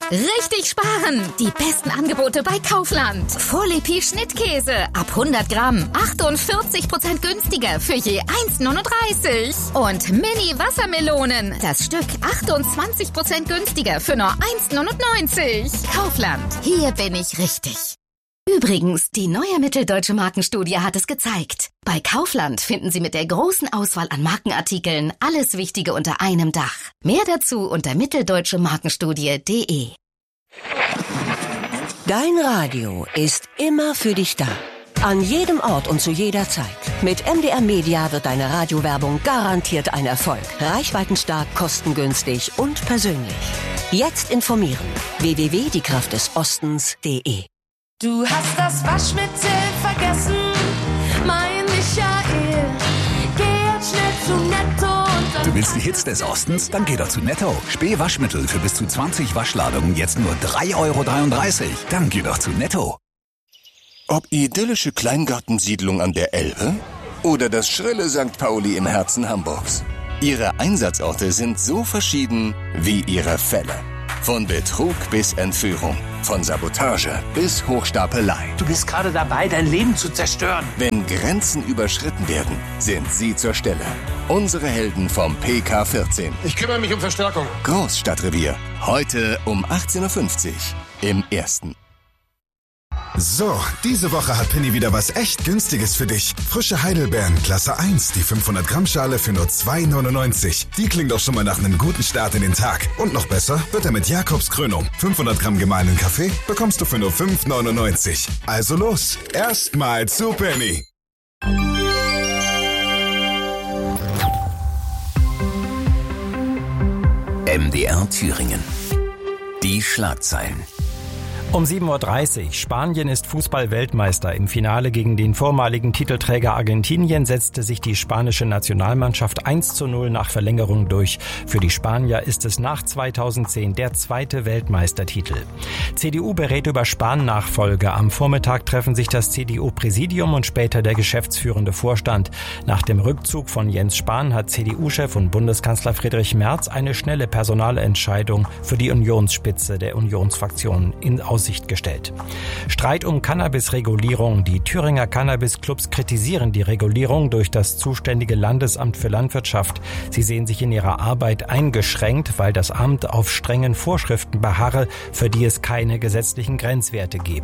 Richtig sparen! Die besten Angebote bei Kaufland. Fourlipi Schnittkäse ab 100 Gramm. 48% günstiger für je 1,39. Und Mini Wassermelonen. Das Stück 28% günstiger für nur 1,99. Kaufland. Hier bin ich richtig. Übrigens, die neue Mitteldeutsche Markenstudie hat es gezeigt. Bei Kaufland finden Sie mit der großen Auswahl an Markenartikeln alles Wichtige unter einem Dach. Mehr dazu unter mitteldeutschemarkenstudie.de. Dein Radio ist immer für dich da. An jedem Ort und zu jeder Zeit. Mit MDR Media wird deine Radiowerbung garantiert ein Erfolg. Reichweitenstark, kostengünstig und persönlich. Jetzt informieren. www.diekraftdesostens.de. Du hast das Waschmittel vergessen, mein Michael. Geh jetzt schnell zu Netto und dann... Du willst die Hits des Ostens? Dann geh doch zu Netto. Spee-Waschmittel für bis zu 20 Waschladungen jetzt nur 3,33 Euro. Dann geh doch zu Netto. Ob idyllische Kleingartensiedlung an der Elbe oder das schrille St. Pauli im Herzen Hamburgs. Ihre Einsatzorte sind so verschieden wie ihre Fälle. Von Betrug bis Entführung, von Sabotage bis Hochstapelei. Du bist gerade dabei, dein Leben zu zerstören. Wenn Grenzen überschritten werden, sind sie zur Stelle. Unsere Helden vom PK14. Ich kümmere mich um Verstärkung. Großstadtrevier. Heute um 18.50 Uhr im Ersten. So, diese Woche hat Penny wieder was echt Günstiges für dich. Frische Heidelbeeren, Klasse 1, die 500 Gramm Schale für nur 2,99. Die klingt doch schon mal nach einem guten Start in den Tag. Und noch besser wird er mit Jakobskrönung. 500 Gramm gemahlenen Kaffee bekommst du für nur 5,99. Also los, erstmal zu Penny. MDR Thüringen. Die Schlagzeilen. Um 7.30 Uhr. Spanien ist Fußball-Weltmeister. Im Finale gegen den vormaligen Titelträger Argentinien setzte sich die spanische Nationalmannschaft 1:0 nach Verlängerung durch. Für die Spanier ist es nach 2010 der zweite Weltmeistertitel. CDU berät über Spahn-Nachfolge. Am Vormittag treffen sich das CDU-Präsidium und später der geschäftsführende Vorstand. Nach dem Rückzug von Jens Spahn hat CDU-Chef und Bundeskanzler Friedrich Merz eine schnelle Personalentscheidung für die Unionsspitze der Unionsfraktion in Aussicht gestellt. Streit um Cannabis-Regulierung. Die Thüringer Cannabis-Clubs kritisieren die Regulierung durch das zuständige Landesamt für Landwirtschaft. Sie sehen sich in ihrer Arbeit eingeschränkt, weil das Amt auf strengen Vorschriften beharre, für die es keine gesetzlichen Grenzwerte gebe.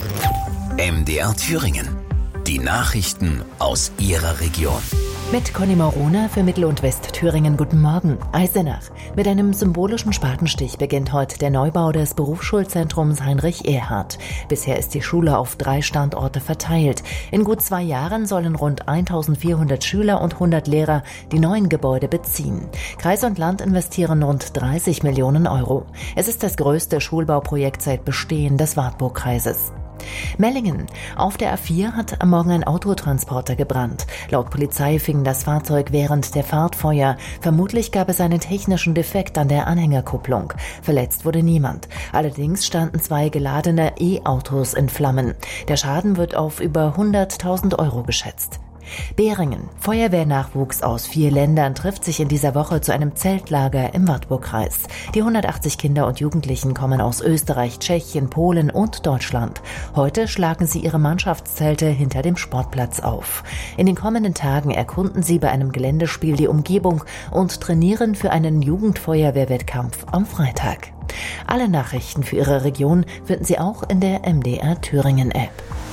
MDR Thüringen. Die Nachrichten aus Ihrer Region. Mit Conny Morona für Mittel- und Westthüringen. Guten Morgen. Eisenach. Mit einem symbolischen Spatenstich beginnt heute der Neubau des Berufsschulzentrums Heinrich Ehrhardt. Bisher ist die Schule auf 3 Standorte verteilt. In gut 2 Jahren sollen rund 1400 Schüler und 100 Lehrer die neuen Gebäude beziehen. Kreis und Land investieren rund 30 Millionen Euro. Es ist das größte Schulbauprojekt seit Bestehen des Wartburgkreises. Mellingen. Auf der A4 hat am Morgen ein Autotransporter gebrannt. Laut Polizei fing das Fahrzeug während der Fahrt Feuer. Vermutlich gab es einen technischen Defekt an der Anhängerkupplung. Verletzt wurde niemand. Allerdings standen 2 geladene E-Autos in Flammen. Der Schaden wird auf über 100.000 Euro geschätzt. Beringen. Feuerwehrnachwuchs aus 4 Ländern trifft sich in dieser Woche zu einem Zeltlager im Wartburgkreis. Die 180 Kinder und Jugendlichen kommen aus Österreich, Tschechien, Polen und Deutschland. Heute schlagen sie ihre Mannschaftszelte hinter dem Sportplatz auf. In den kommenden Tagen erkunden sie bei einem Geländespiel die Umgebung und trainieren für einen Jugendfeuerwehrwettkampf am Freitag. Alle Nachrichten für Ihre Region finden Sie auch in der MDR Thüringen App.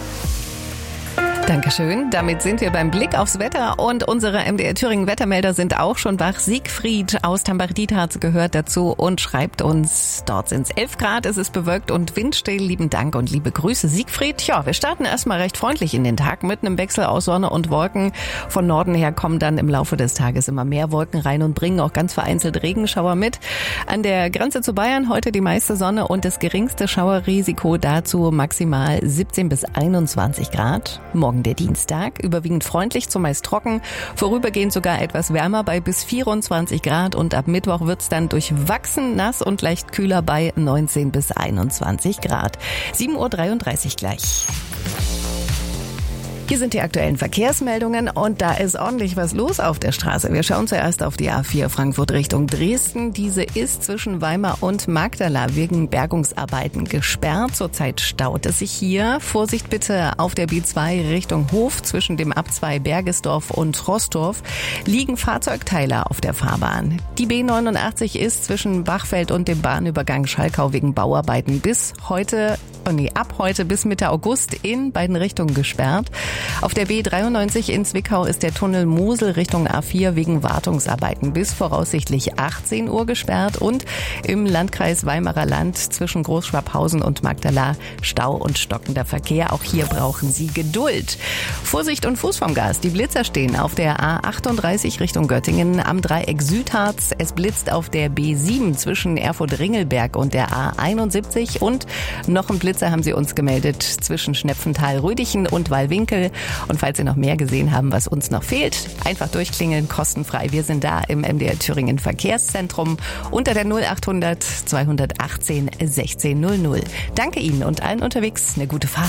Dankeschön. Damit sind wir beim Blick aufs Wetter und unsere MDR Thüringen Wettermelder sind auch schon wach. Siegfried aus Tambach-Dietharz gehört dazu und schreibt uns, dort sind es 11 Grad, es ist bewölkt und windstill. Lieben Dank und liebe Grüße, Siegfried. Ja, wir starten erstmal recht freundlich in den Tag mit einem Wechsel aus Sonne und Wolken. Von Norden her kommen dann im Laufe des Tages immer mehr Wolken rein und bringen auch ganz vereinzelt Regenschauer mit. An der Grenze zu Bayern heute die meiste Sonne und das geringste Schauerrisiko, dazu maximal 17 bis 21 Grad. Morgen der Dienstag, überwiegend freundlich, zumeist trocken, vorübergehend sogar etwas wärmer bei bis 24 Grad und ab Mittwoch wird's dann durchwachsen nass und leicht kühler bei 19 bis 21 Grad. 7.33 Uhr gleich. Hier sind die aktuellen Verkehrsmeldungen und da ist ordentlich was los auf der Straße. Wir schauen zuerst auf die A4 Frankfurt Richtung Dresden. Diese ist zwischen Weimar und Magdala wegen Bergungsarbeiten gesperrt. Zurzeit staut es sich hier. Vorsicht bitte auf der B2 Richtung Hof. Zwischen dem Ab2 Bergesdorf und Roßdorf liegen Fahrzeugteile auf der Fahrbahn. Die B89 ist zwischen Bachfeld und dem Bahnübergang Schalkau wegen Bauarbeiten ab heute bis Mitte August in beiden Richtungen gesperrt. Auf der B93 in Zwickau ist der Tunnel Mosel Richtung A4 wegen Wartungsarbeiten bis voraussichtlich 18 Uhr gesperrt und im Landkreis Weimarer Land zwischen Großschwabhausen und Magdala Stau und stockender Verkehr. Auch hier brauchen Sie Geduld. Vorsicht und Fuß vom Gas. Die Blitzer stehen auf der A38 Richtung Göttingen am Dreieck Südharz. Es blitzt auf der B7 zwischen Erfurt-Ringelberg und der A71 und noch ein Blitzer haben Sie uns gemeldet zwischen Schnepfenthal-Rüdichen und Wallwinkel. Und falls Sie noch mehr gesehen haben, was uns noch fehlt, einfach durchklingeln, kostenfrei. Wir sind da im MDR Thüringen Verkehrszentrum unter der 0800 218 1600. Danke Ihnen und allen unterwegs eine gute Fahrt.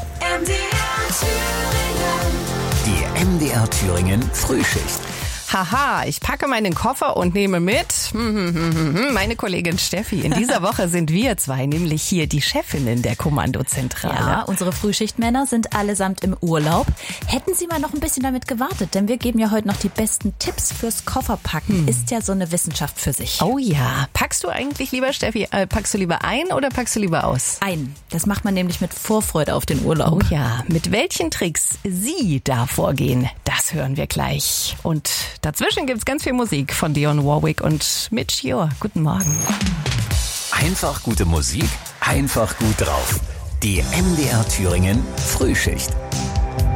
Die MDR Thüringen Frühschicht. Haha, ich packe meinen Koffer und nehme mit meine Kollegin Steffi. In dieser Woche sind wir zwei nämlich hier die Chefinnen der Kommandozentrale. Ja, unsere Frühschichtmänner sind allesamt im Urlaub. Hätten Sie mal noch ein bisschen damit gewartet, denn wir geben ja heute noch die besten Tipps fürs Kofferpacken. Ist ja so eine Wissenschaft für sich. Oh ja, packst du eigentlich lieber, Steffi, packst du lieber ein oder packst du lieber aus? Ein. Das macht man nämlich mit Vorfreude auf den Urlaub. Oh ja, mit welchen Tricks Sie da vorgehen, das hören wir gleich. Und dazwischen gibt's ganz viel Musik von Dionne Warwick und Mitch Ure. Guten Morgen. Einfach gute Musik, einfach gut drauf. Die MDR Thüringen Frühschicht.